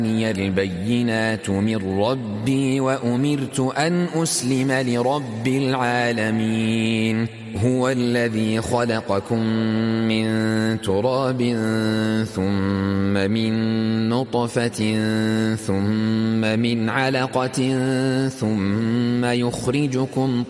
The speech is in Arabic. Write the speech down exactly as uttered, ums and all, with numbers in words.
البينات من ربي وأمرت أن أسلم لرب العالمين هو الذي خلقكم من تراب ثم من نطفة ثم من علقة ثم يخرجكم